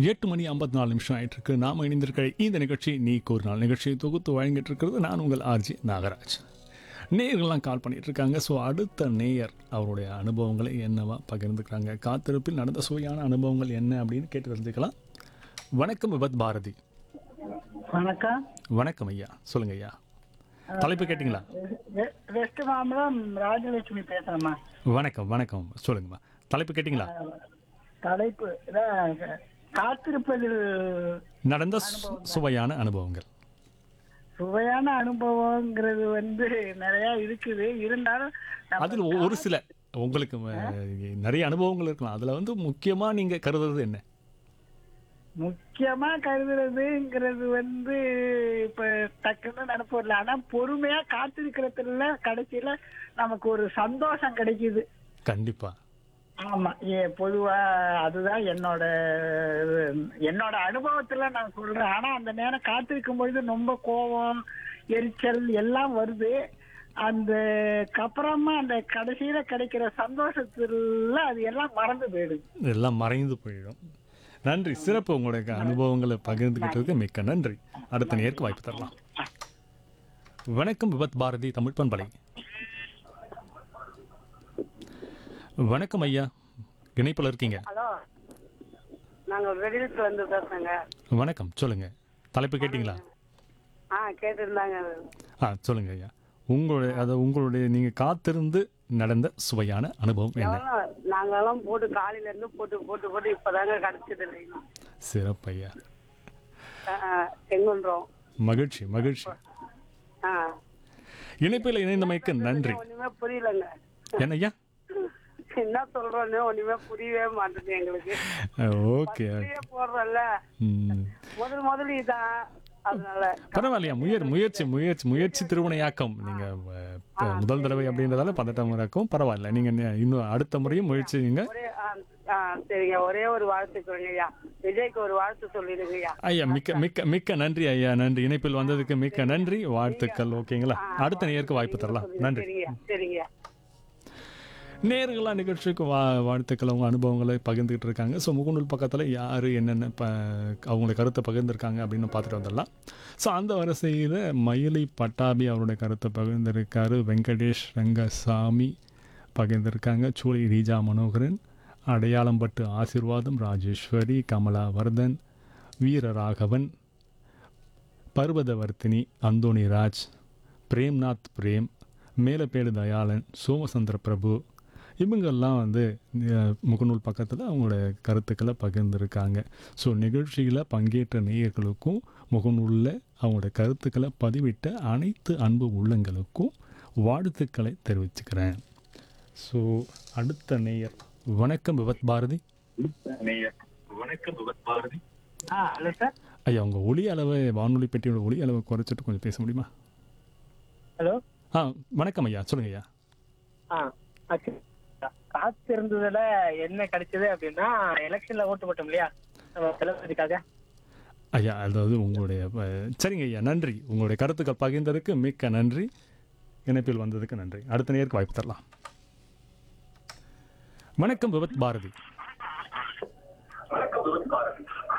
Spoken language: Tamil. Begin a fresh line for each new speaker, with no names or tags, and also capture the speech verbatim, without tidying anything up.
எட்டு மணி ஐம்பத்தி நாலு நிமிஷம் ஆயிட்டு இருக்கு. நாம இணைந்திருக்கிற இந்த நிகழ்ச்சி நீக்கு ஒரு நாள் நிகழ்ச்சியை தொகுத்து வழங்கிட்டு இருக்கிறது நான் உங்கள் ஆர்ஜி நாகராஜ். நேயர்கள்லாம் கால் பண்ணிட்டு இருக்காங்க. ஸோ அடுத்த நேயர் அவருடைய அனுபவங்களை என்னவா பகிர்ந்துக்கிறாங்க, காத்திருப்பில் நடந்த சுவையான அனுபவங்கள் என்ன அப்படின்னு கேட்டு தெரிஞ்சுக்கலாம். வணக்கம் விபத் பாரதி.
வணக்கம்.
வணக்கம் ஐயா, சொல்லுங்க ஐயா. தலைப்பு கேட்டிங்களா?
வெ- வெஸ்ட் மாம்பலம் ராஜலட்சுமி பேசுறேம்மா.
வணக்கம் வணக்கம், சொல்லுங்கம்மா. தலைப்பு கேட்டிங்களா?
தலைப்பு இதான் காத்திருப்பதில்
நடந்த சு- சுவையான அனுபவங்கள்.
சுவையான அனுபவங்கிறது வந்து நிறைய இருக்குது. இருந்தாலும் நம்ம
அதில் ஒ- ஒரு சில உங்களுக்கு அஹ், நிறைய அனுபவங்கள் இருக்கலாம். அதில் வந்து முக்கியமாக நீங்கள் கருதுறது என்ன?
முக்கியமா கருதுறதுங்கிறது வந்து இப்ப டக்குன்னு நினைப்பு வரல. ஆனா பொறுமையா காத்திருக்கிறதுல கடைசியில நமக்கு ஒரு சந்தோஷம் கிடைக்குது.
கண்டிப்பாக.
ஆமா, ஏ பொதுவா அதுதான் என்னோட என்னோட அனுபவத்துல நான் சொல்றேன். ஆனா அந்த நேரம் காத்திருக்கும் பொழுது ரொம்ப கோபம், எரிச்சல் எல்லாம் வருது. அந்த அப்புறமா அந்த கடைசியில கிடைக்கிற சந்தோஷத்துல அது எல்லாம் மறந்து போயிடுது.
எல்லாம் மறைந்து போயிடும். நன்றி, சிறப்பு. உங்களுடைய அனுபவங்களை பகிர்ந்துக்கிட்டதுக்கு மிக்க நன்றி. அடுத்த நேருக்கு வாய்ப்பு தரலாம். வணக்கம் விபத் பாரதி தமிழ் பண்பலை. வணக்கம் ஐயா, இணைப்பில் இருக்கீங்க.
ஹலோ, நாங்க வெளியில வந்து பேசுறேங்க.
வணக்கம், சொல்லுங்க. தலைப்பு கேட்டிங்களா?
ஆ கேட்டிருந்தாங்க.
ஆ சொல்லுங்க ஐயா. உங்களுடைய அதை உங்களுடைய நீங்கள் காத்திருந்து நடந்த சுவையான அனுபவம் என்ன?
எவ்வளோ நாங்கெல்லாம் போட்டு காலையில இருந்து போட்டு போட்டு போட்டு இப்பதாங்க கிடைச்சது.
சிறப்பு ஐயா,
செங்குன்றோம்.
மகிழ்ச்சி மகிழ்ச்சி.
ஆ
இணைப்பில் இணைந்தமைக்கு நன்றி.
ஒண்ணுமே புரியலங்க.
என்ன ஐயா?
என்ன சொல்றோன்னு ஒண்ணுமே புரியவே மாட்டேங்குது எங்களுக்கு.
ஓகே.
புரிய போடுறோம்ல,
ம்,
முதல் முதல் இதான். அதனால
பரவாயில்லையா. முயற் முயற்சி முயற்சி முயற்சி திருவினையாக்கம். நீங்க அஹ், ப- முதல் தடவை அப்படின்றதால பதட்டம் இருக்கும். பரவாயில்ல, நீங்க நி- இன்னும் அடுத்த முறையும் முயற்சிங்க.
ஒரே ஆ, ஆ, சரிங்க. ஒரே ஒரு வாழ்த்து சொல்லுங்க ஐயா. விஜய்க்கு ஒரு வாழ்த்து சொல்லிடுங்க ஐயா.
ஐயா மிக்க மிக்க மிக்க நன்றி ஐயா. நன்றி, இணைப்பில் வந்ததுக்கு மிக்க நன்றி, வாழ்த்துக்கள். ஓகேங்களா? அடுத்த நேருக்கு வாய்ப்பு தரலாம். நன்றி.
சரிங்க சரிங்க.
நேர்களாக நிகழ்ச்சிக்கு வா வாழ்த்துக்கள். அவங்க அனுபவங்களை பகிர்ந்துக்கிட்டு இருக்காங்க. ஸோ முகநூல் பக்கத்தில் யார் என்னென்ன ப அவங்களுடைய கருத்தை பகிர்ந்துருக்காங்க அப்படின்னு பார்த்துட்டு வந்துடலாம். ஸோ அந்த வரிசையில் மயிலை பட்டாபி அவருடைய கருத்தை பகிர்ந்திருக்காரு. வெங்கடேஷ் ரங்கசாமி பகிர்ந்திருக்காங்க. சூளை ரீஜா மனோகரன், அடையாளம்பட்டு ஆசீர்வாதம், ராஜேஸ்வரி, கமலாவர்தன், வீரராகவன், பர்வதவர்த்தினி, அந்தோணி ராஜ், பிரேம்நாத் பிரேம், மேலப்பேடு தயாளன், சோமசந்திர பிரபு, இவங்கெல்லாம் வந்து அஹ், முகநூல் பக்கத்தில் அவங்களோட கருத்துக்களை பகிர்ந்துருக்காங்க. ஸோ நிகழ்ச்சியில் பங்கேற்ற நேயர்களுக்கும் முகநூலில் அவங்களோட கருத்துக்களை பதிவிட்ட அனைத்து அன்பு உள்ளங்களுக்கும் வாழ்த்துக்களை தெரிவிச்சுக்கிறேன். ஸோ அடுத்த நேயர். வணக்கம் விபத் பாரதி.
வணக்கம் விபத் பாரதி.
ஆ ஹலோ சார்.
ஐயா, உங்கள் ஒலி அளவை, வானொலி பெட்டியோட ஒலி அளவை குறைச்சிட்டு கொஞ்சம் பேச முடியுமா?
ஹலோ.
ஆ வணக்கம் ஐயா, சொல்லுங்க ஐயா.
ஆ ஆச்சு. காத்திருந்ததுல என்ன கிடைச்சது அப்படின்னா, எலெக்ஷன்ல ஓட்டு போட்டோம் இல்லையா நம்ம தளபதிக்காக.
ஐயா, அதாவது உங்களுடைய அஹ், சரிங்க ஐயா, நன்றி. உங்களுடைய கருத்துக்கள் பகிர்ந்ததுக்கு மிக்க நன்றி. இணைப்பில் வந்ததுக்கு நன்றி. அடுத்த நேருக்கு வாய்ப்பு தரலாம். வணக்கம் விபத் பாரதி.